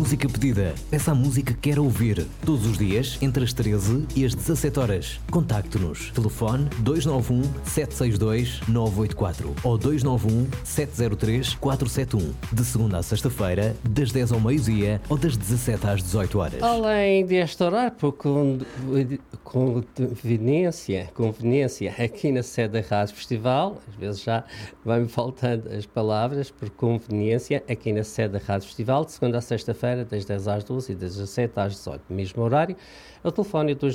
música pedida. Peça a música que quer ouvir. Todos os dias, entre as 13 e as 17 horas. Contacte-nos. Telefone 291 762 984 ou 291 703 471. De segunda a sexta-feira, das 10 ao meio-dia ou das 17 às 18 horas. Além deste horário, por conveniência, aqui na sede da Rádio Festival, às vezes já vai-me faltando as palavras, por conveniência, aqui na sede da Rádio Festival, de segunda a sexta-feira, das 10 às 12 e das 17 às 18, mesmo horário. O telefone é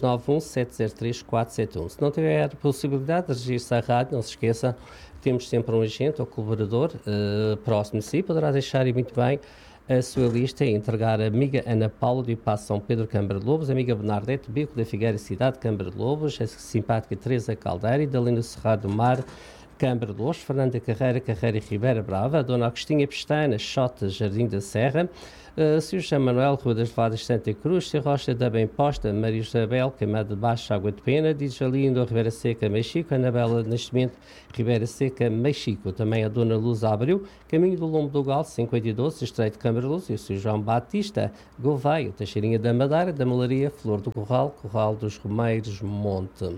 291-703-471. Se não tiver possibilidade de registrar-se à rádio, não se esqueça, temos sempre um agente ou colaborador próximo de si, poderá deixar e muito bem a sua lista e entregar a amiga Ana Paula do Passo São Pedro, Câmara de Lobos, a amiga Bernadette Bico da Figueira Cidade, Câmara de Lobos, a simpática Teresa Caldeira e Dalina Serrado do Mar, Câmara de Lobos, Fernanda Carreira e Ribeira Brava, a Dona Agostinha Pestana, Xota, Jardim da Serra, Sr. Jean Manuel, Rua das Levadas, Santa Cruz, Sr. Rocha da Bem Posta, Maria Isabel, Queimada de Baixo, Água de Pena, Djalindo, Ribeira Seca, Mexico, Anabela Nascimento, Ribeira Seca, Mexico, também a Dona Luz Abreu, Caminho do Lombo do Gal, 52, Estreito de Câmara de Luz, e o Sr. João Batista, Gouveia, Teixeirinha da Madeira, da Malaria, Flor do Corral, Corral dos Romeiros, Monte.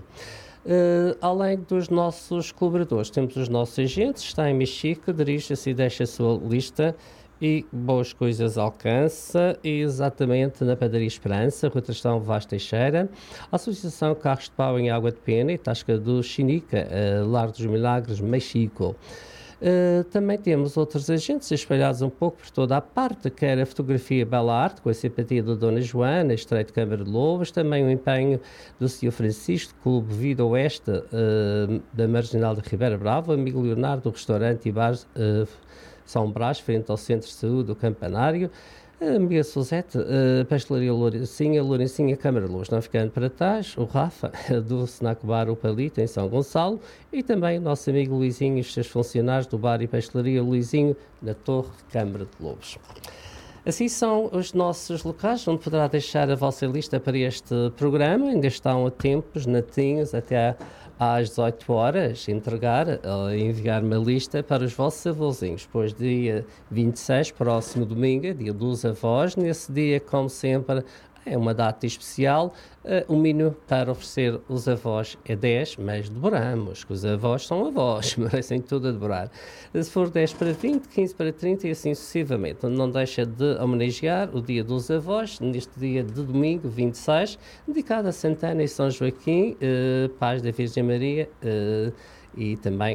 Além dos nossos colaboradores, temos os nossos agentes, está em Mexico, dirige-se e deixa a sua lista e boas coisas alcança, e exatamente na Padaria Esperança, Rua Tristão Vaz Teixeira, a Associação Carros de Pau em Água de Pena e Tasca do Chinica, Lar dos Milagres, Mexico. Também temos outros agentes espalhados um pouco por toda a parte, quer a fotografia Bela Arte, com a simpatia da Dona Joana, Estreito Câmara de Lobos, também o empenho do Sr. Francisco, Clube Vida Oeste, da Marginal de Ribeira Brava, amigo Leonardo, do restaurante e bar São Brás, frente ao Centro de Saúde do Campanário, a amiga Suzete, Pastelaria Lourencinha, Câmara de Luz, não ficando para trás, o Rafa, do Snack Bar O Palito, em São Gonçalo, e também o nosso amigo Luizinho e os seus funcionários do Bar e Pastelaria Luizinho, na Torre, Câmara de Lobos. Assim são os nossos locais, onde poderá deixar a vossa lista para este programa. Ainda estão a tempos, natinhos, até às 18 horas, enviar uma lista para os vossos avôzinhos. Pois dia 26, próximo domingo, dia dos avós, nesse dia, como sempre, é uma data especial. O mínimo para oferecer os avós é 10, mas dobramos, que os avós são avós, merecem tudo a dobrar. Se for 10 para 20, 15 para 30 e assim sucessivamente. Não deixa de homenagear o dia dos avós, neste dia de domingo, 26, dedicado a Santana e São Joaquim, pais da Virgem Maria, e também,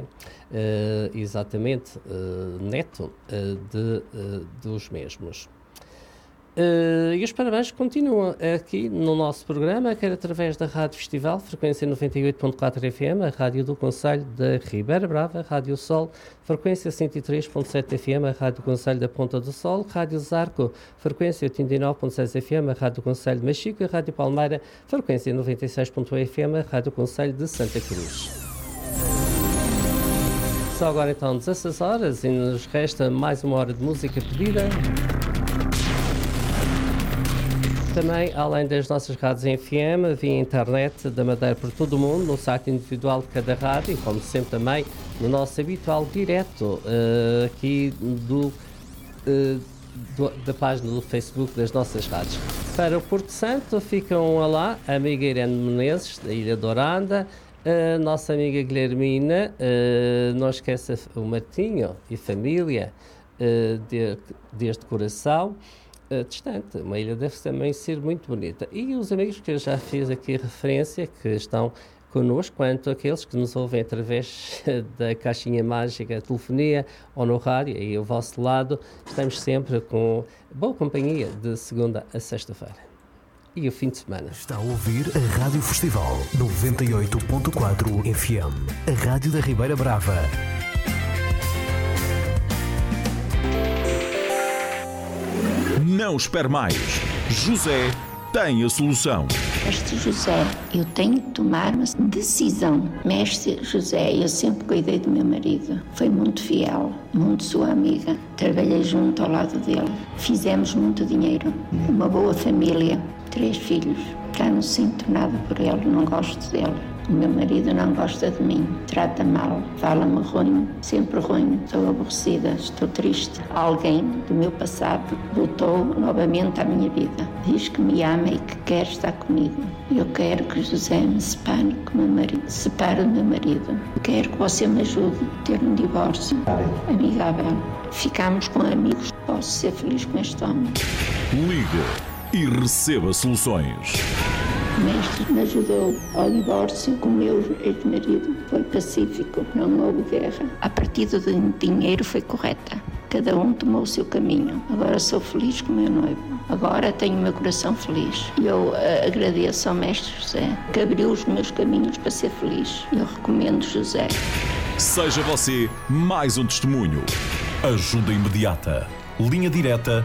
neto dos mesmos. E os parabéns continuam aqui no nosso programa, quer através da Rádio Festival, frequência 98.4 FM, a Rádio do Concelho da Ribeira Brava, Rádio Sol, frequência 103.7 FM, a Rádio do Concelho da Ponta do Sol, Rádio Zarco, frequência 89.6 FM, a Rádio do Concelho de Mexico, a Rádio Palmeira, frequência 96.1 FM, a Rádio do Concelho de Santa Cruz. Só agora então 16 horas e nos resta mais uma hora de música pedida. Também, além das nossas rádios em FM, via internet da Madeira por todo o mundo, no site individual de cada rádio e, como sempre, também no nosso habitual direto aqui da página do Facebook das nossas rádios. Para o Porto Santo ficam lá a amiga Irene Menezes, da Ilha Dourada, a nossa amiga Guilhermina, não esqueça o Martinho e família deste coração, distante, uma ilha deve também ser muito bonita. E os amigos que eu já fiz aqui referência, que estão connosco, quanto aqueles que nos ouvem através da caixinha mágica, a telefonia ou no rádio, e ao vosso lado, estamos sempre com boa companhia de segunda a sexta-feira. E o fim de semana. Está a ouvir a Rádio Festival 98.4 FM, a Rádio da Ribeira Brava. Não espere mais. José tem a solução. Mestre José, eu tenho de tomar uma decisão. Mestre José, eu sempre cuidei do meu marido. Foi muito fiel, muito sua amiga. Trabalhei junto ao lado dele. Fizemos muito dinheiro. Uma boa família. 3 filhos. Já não sinto nada por ele, não gosto dele. O meu marido não gosta de mim, trata mal, fala-me ruim, sempre ruim. Estou aborrecida, estou triste. Alguém do meu passado voltou novamente à minha vida. Diz que me ama e que quer estar comigo. Eu quero que José me separe com o meu marido. Separe do meu marido. Quero que você me ajude a ter um divórcio amigável. Ficamos com amigos. Posso ser feliz com este homem. Ligue e receba soluções. O mestre me ajudou ao divórcio com o meu ex-marido. Foi pacífico, não houve guerra. A partida do dinheiro foi correta. Cada um tomou o seu caminho. Agora sou feliz com o meu noivo. Agora tenho o meu coração feliz. E eu agradeço ao mestre José, que abriu os meus caminhos para ser feliz. Eu recomendo José. Seja você mais um testemunho. Ajuda imediata. Linha direta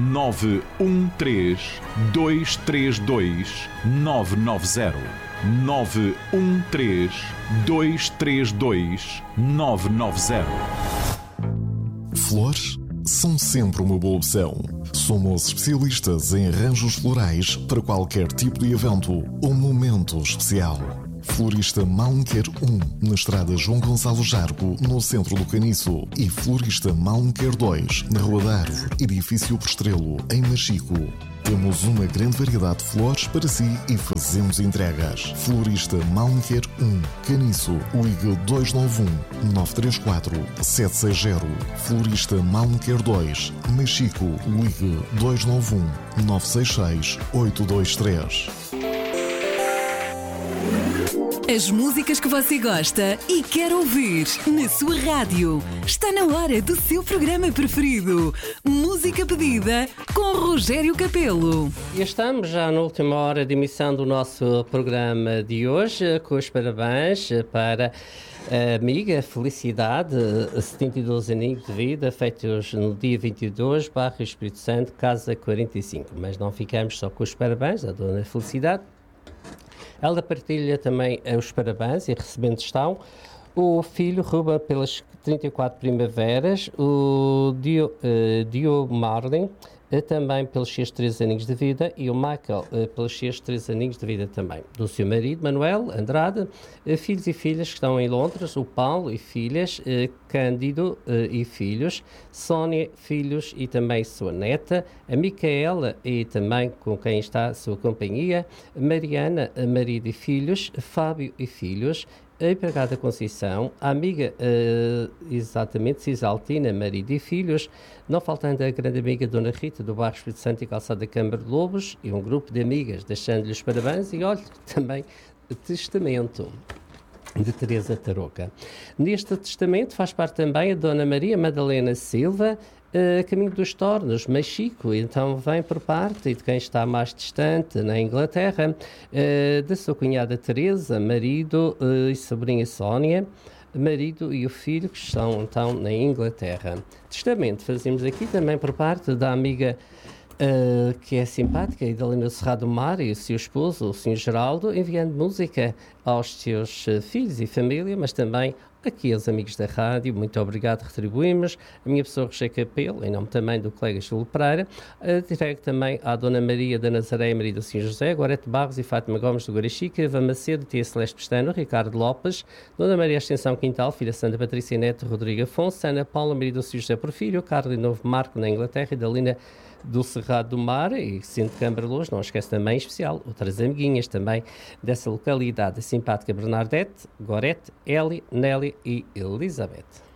913 232 990. 913 232 990. Flores são sempre uma boa opção. Somos especialistas em arranjos florais para qualquer tipo de evento ou momento especial. Florista Malunquer 1, na estrada João Gonçalo Jargo, no centro do Caniço. E Florista Malunquer 2, na Rua da Árvore, edifício Prestrelo, em Machico. Temos uma grande variedade de flores para si e fazemos entregas. Florista Malunquer 1, Caniço, ligue 291-934-760. Florista Malunquer 2, Machico, ligue 291-966-823. As músicas que você gosta e quer ouvir na sua rádio. Está na hora do seu programa preferido. Música pedida com Rogério Capelo. E estamos já na última hora de emissão do nosso programa de hoje, com os parabéns para a amiga Felicidade, 72 aninhos de vida, feitos no dia 22, bairro Espírito Santo, casa 45. Mas não ficamos só com os parabéns à dona Felicidade. Ela partilha também os parabéns e recebendo estão o filho Ruben pelas 34 primaveras, o Dio Marlin também pelos seus 3 aninhos de vida e o Michael pelos seus 3 aninhos de vida também. Do seu marido, Manuel Andrade, filhos e filhas que estão em Londres, o Paulo e filhas, Cândido e filhos, Sónia, filhos e também sua neta, a Micaela e também com quem está a sua companhia, Mariana, marido e filhos, Fábio e filhos, a empregada Conceição, a amiga, exatamente, Cisaltina, marido e filhos, não faltando a grande amiga Dona Rita, do bairro Espírito Santo e Calçada Câmara de Lobos, e um grupo de amigas, deixando-lhe os parabéns, e olha, também testamento de Teresa Tarouca. Neste testamento faz parte também a Dona Maria Madalena Silva, caminho dos Tornos, Machico, então vem por parte de quem está mais distante na Inglaterra, da sua cunhada Teresa, marido e sobrinha Sónia, marido e o filho que estão então na Inglaterra. Testamento fazemos aqui também por parte da amiga que é simpática, Idalina Serrado Mar e o seu esposo, o Sr. Geraldo, enviando música aos seus filhos e família, mas também aqui aos amigos da rádio. Muito obrigado, retribuímos. A minha pessoa, Rogério Capelo, em nome também do colega Júlio Pereira, entregue também à Dona Maria da Nazaré, Maria do Sr. José, Gorete Barros e Fátima Gomes do Guarachica, Eva Macedo, Tia Celeste Pestano, Ricardo Lopes, Dona Maria Ascensão Quintal, Filha Santa Patrícia Neto, Rodrigo Afonso, Ana Paula, Maria do Sr. José Porfírio, Carlos Novo Marco na Inglaterra e Dalina do Cerrado do Mar e Centro de Câmara Luz, não esquece também em especial outras amiguinhas também dessa localidade, a simpática Bernadette, Gorete, Eli, Nelly e Elizabeth.